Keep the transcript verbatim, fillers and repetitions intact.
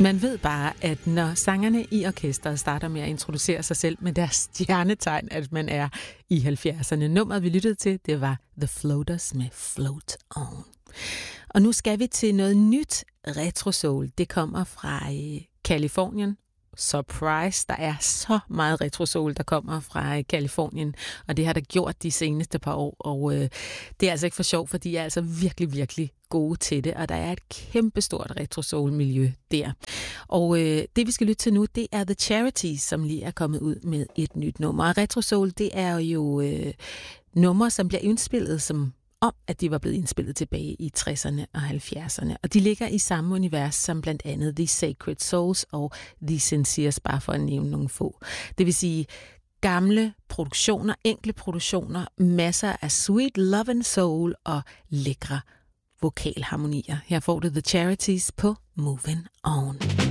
Man ved bare, at når sangerne i orkestret starter med at introducere sig selv med deres stjernetegn, at man er i halvfjerdserne. Nummeret, vi lyttede til, det var The Floaters med Float On. Og nu skal vi til noget nyt retro soul. Det kommer fra Californien. Surprise, der er så meget retro soul, der kommer fra Californien, og det har der gjort de seneste par år, og øh, det er altså ikke for sjov, for de er altså virkelig, virkelig gode til det, og der er et kæmpestort retro soul miljø der. Og øh, det vi skal lytte til nu, det er The Charities, som lige er kommet ud med et nyt nummer. Og retro soul, det er jo øh, numre, som bliver indspillet som om, at de var blevet indspillet tilbage i tresserne og halvfjerdserne. Og de ligger i samme univers som blandt andet The Sacred Souls og The Sinceres, bare for at nævne nogle få. Det vil sige gamle produktioner, enkle produktioner, masser af sweet love and soul og lækre vokalharmonier. Her får du The Charities på Moving On.